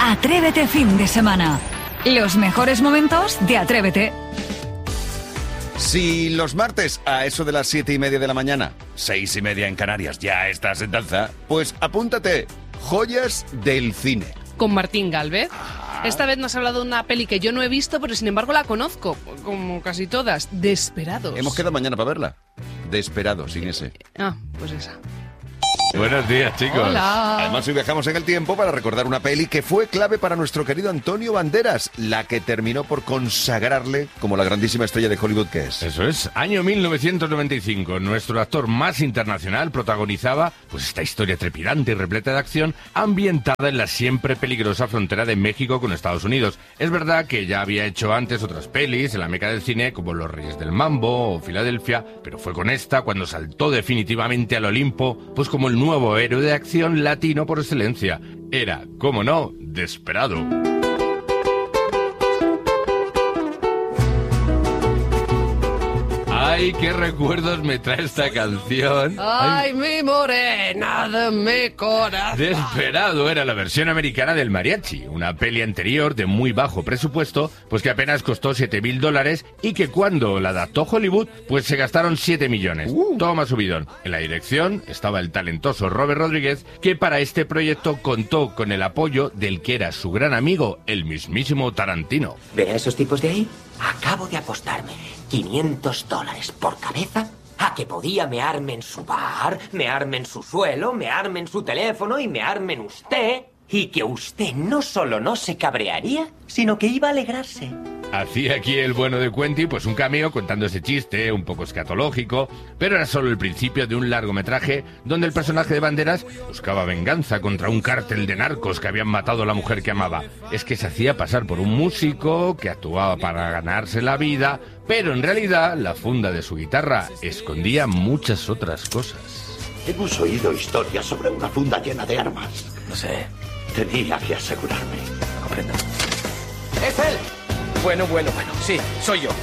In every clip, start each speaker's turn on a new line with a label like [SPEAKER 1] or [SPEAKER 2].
[SPEAKER 1] Atrévete fin de semana. Los mejores momentos de Atrévete.
[SPEAKER 2] Si los martes a eso de las 7:30 de la mañana, 6:30 en Canarias, ya estás en danza, pues apúntate. Joyas del cine.
[SPEAKER 3] Con Martín Gálvez. Esta vez nos ha hablado de una peli que yo no he visto, pero sin embargo la conozco, como casi todas. Desperados.
[SPEAKER 2] Hemos quedado mañana para verla. Desperados, sin ese.
[SPEAKER 3] Pues esa.
[SPEAKER 4] Buenos días, chicos.
[SPEAKER 3] Hola.
[SPEAKER 2] Además, hoy viajamos en el tiempo para recordar una peli que fue clave para nuestro querido Antonio Banderas, la que terminó por consagrarle como la grandísima estrella de Hollywood que es.
[SPEAKER 4] Eso es, año 1995. Nuestro actor más internacional protagonizaba pues esta historia trepidante y repleta de acción, ambientada en la siempre peligrosa frontera de México con Estados Unidos. Es verdad que ya había hecho antes otras pelis en la meca del cine, como Los Reyes del Mambo o Filadelfia, pero fue con esta cuando saltó definitivamente al Olimpo, pues como el nuevo héroe de acción latino por excelencia. Era, cómo no, Desperado. ¡Ay, qué recuerdos me trae esta canción!
[SPEAKER 3] ¡Ay, mi morena de mi corazón!
[SPEAKER 4] Desperado era la versión americana del Mariachi, una peli anterior de muy bajo presupuesto, pues que apenas costó $7.000 y que cuando la adaptó Hollywood, pues se gastaron 7 millones. Toma subidón. En la dirección estaba el talentoso Robert Rodríguez, que para este proyecto contó con el apoyo del que era su gran amigo, el mismísimo Tarantino.
[SPEAKER 5] ¿Ve a esos tipos de ahí? Acabo de apostarme $500 por cabeza a que podía mearme en su bar, mearme en su suelo, mearme en su teléfono y mearme en usted. Y que usted no solo no se cabrearía, sino que iba a alegrarse.
[SPEAKER 4] Hacía aquí el bueno de Quentin pues un cameo contando ese chiste un poco escatológico, pero era solo el principio de un largometraje donde el personaje de Banderas buscaba venganza contra un cártel de narcos que habían matado a la mujer que amaba. Es que se hacía pasar por un músico que actuaba para ganarse la vida, pero en realidad la funda de su guitarra escondía muchas otras cosas.
[SPEAKER 6] Hemos oído historias sobre una funda llena de armas.
[SPEAKER 5] No sé.
[SPEAKER 6] Tenía que asegurarme.
[SPEAKER 5] Comprendo. ¡Es él! Bueno, sí, soy yo,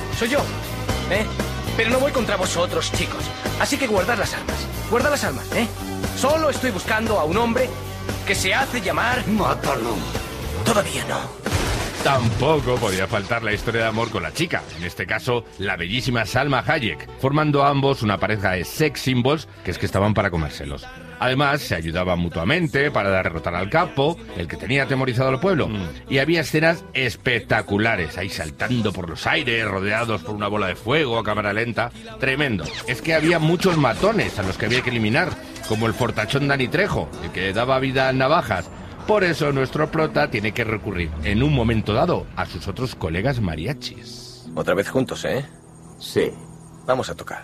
[SPEAKER 5] Pero no voy contra vosotros, chicos. Así que guardad las armas, Solo estoy buscando a un hombre que se hace llamar...
[SPEAKER 6] ¡Mátalo!
[SPEAKER 5] Todavía no.
[SPEAKER 4] Tampoco podía faltar la historia de amor con la chica, en este caso la bellísima Salma Hayek, formando ambos una pareja de sex symbols que es que estaban para comérselos. Además, se ayudaban mutuamente para derrotar al capo, el que tenía atemorizado al pueblo. Y había escenas espectaculares, ahí saltando por los aires, rodeados por una bola de fuego a cámara lenta. Tremendo. Es que había muchos matones a los que había que eliminar, como el fortachón Dani Trejo, el que daba vida a navajas. Por eso nuestro prota tiene que recurrir, en un momento dado, a sus otros colegas mariachis.
[SPEAKER 5] Otra vez juntos, ¿eh?
[SPEAKER 6] Sí.
[SPEAKER 5] Vamos a tocar.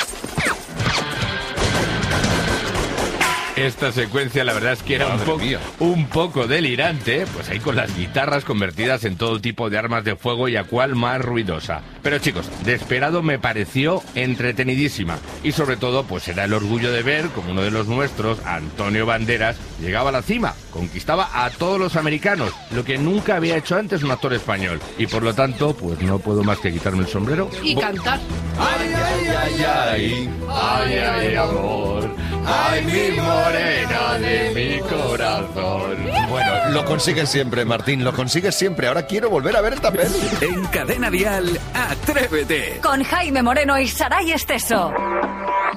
[SPEAKER 4] Esta secuencia la verdad es que era un poco delirante, pues ahí con las guitarras convertidas en todo tipo de armas de fuego y a cual más ruidosa. Pero chicos, Desperado me pareció entretenidísima y sobre todo pues era el orgullo de ver como uno de los nuestros, Antonio Banderas, llegaba a la cima, conquistaba a todos los americanos, lo que nunca había hecho antes un actor español. Y por lo tanto, pues no puedo más que quitarme el sombrero.
[SPEAKER 3] Y cantar.
[SPEAKER 4] Ay, ay, ay, ay, ay, ay, amor, ay, mi morena de mi corazón.
[SPEAKER 2] Bueno, lo consigues siempre, Martín, lo consigues siempre. Ahora quiero volver a ver esta peli.
[SPEAKER 7] En Cadena Dial, Atrévete.
[SPEAKER 1] Con Jaime Moreno y Saray Esteso.